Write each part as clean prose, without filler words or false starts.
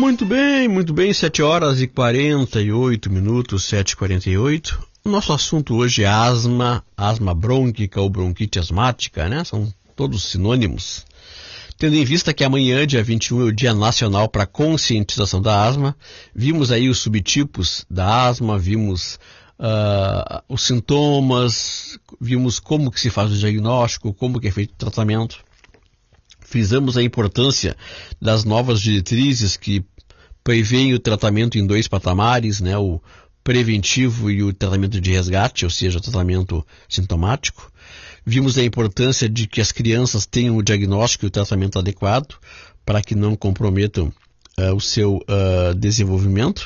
Muito bem, 7 horas e 48 minutos, 7h48. O nosso assunto hoje é asma brônquica ou bronquite asmática, né? São todos sinônimos. Tendo em vista que amanhã, dia 21, é o Dia Nacional para a Conscientização da Asma, vimos aí os subtipos da asma, vimos os sintomas, vimos como que se faz o diagnóstico, como que é feito o tratamento. Frisamos a importância das novas diretrizes que prevêem o tratamento em 2 patamares, né? O preventivo e o tratamento de resgate, ou seja, o tratamento sintomático. Vimos a importância de que as crianças tenham o diagnóstico e o tratamento adequado para que não comprometam o seu desenvolvimento.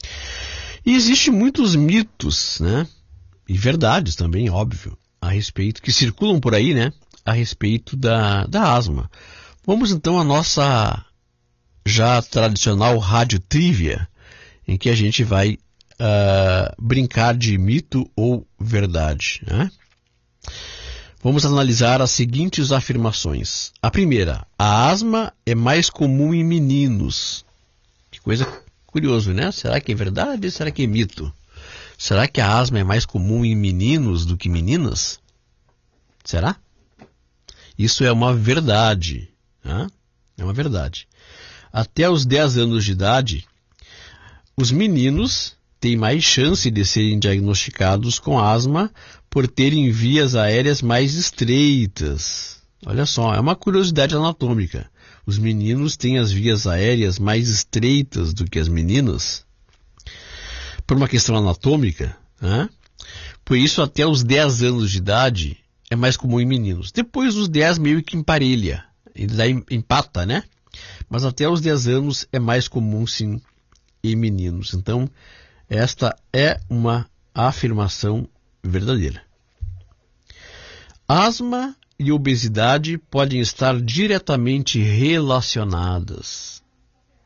E existem muitos mitos, né? E verdades também, óbvio, a respeito, que circulam por aí, né? A respeito da asma. Vamos então à nossa já tradicional rádio trivia, em que a gente vai brincar de mito ou verdade, né? Vamos analisar as seguintes afirmações. A primeira, a asma é mais comum em meninos. Que coisa curiosa, né? Será que é verdade ou será que é mito? Será que a asma é mais comum em meninos do que meninas? Será? Isso é uma verdade, né? É uma verdade. Até os 10 anos de idade, os meninos têm mais chance de serem diagnosticados com asma por terem vias aéreas mais estreitas. Olha só, é uma curiosidade anatômica. Os meninos têm as vias aéreas mais estreitas do que as meninas. Por uma questão anatômica, né? Por isso, até os 10 anos de idade, é mais comum em meninos. Depois dos 10 meio que emparelha, e daí empata, né? Mas até os 10 anos é mais comum sim em meninos. Então, esta é uma afirmação verdadeira. Asma e obesidade podem estar diretamente relacionadas.